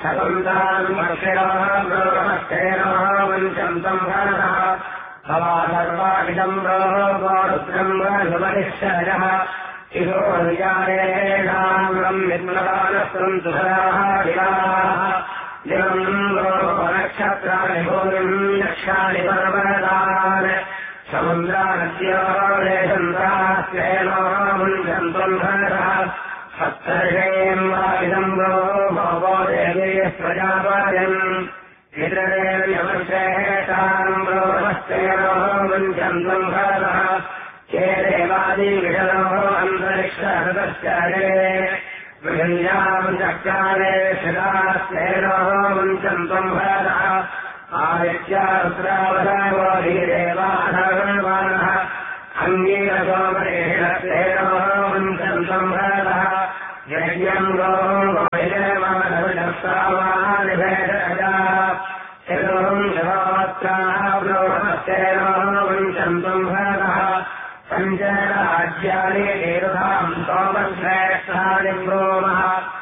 शकुन्तान् पक्षिणोः वञ्चन्तम् भरतः भवाधर्वाहितम् रोरुद्रम् सुपरिश्चरः इहोर्यारेणाम् निर्मलानस्तम् तुषाः विलाः दिवम् नक्षत्राणि भूमिम् लक्षाणि पर्वतान् समुद्रानद्यो देशन्तास्तेनो मुञ्चन्तम् भरतः सप्तर्षेम् वाहितम् भोगो देवे प्रजापत्यम् पितरेण्यवर्षेताम् रोमस्तेनो मुञ्चन्तम् भरतः चेदेवादिविषदो अन्तरिक्षहृतश्चरे पृथिव्याम् चक्रारे शिलास्तेनो मुञ्चन्तम् भरतः आदित्यारुद्रावधावोधिदेवाधर्वाणः अङ्गीरसोमरेणस्तेनो मुञ्चन्तम् भरतः यज्ञम् गोमाधविषस्तावानिभेदजा चतुर्म् शिवोत्राः ब्रोहस्तेनो मुञ्चन्तम् भरतः पञ्चराज्यानि तीर्थाम् सोमश्रेष्ठानि ब्रोमः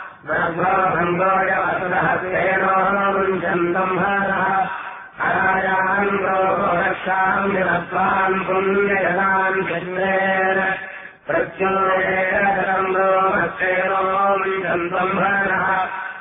ब्रह्मभङ्गोजवसुरहस्तेनो मुञ्चन्तम् भरतः अराजान् ब्रोहरक्षाम् निरत्वान् पुण्यजलान् चन्द्रेण प्रत्योरेण ब्रोहस्तेनो मुञ्चन्तम् भरतः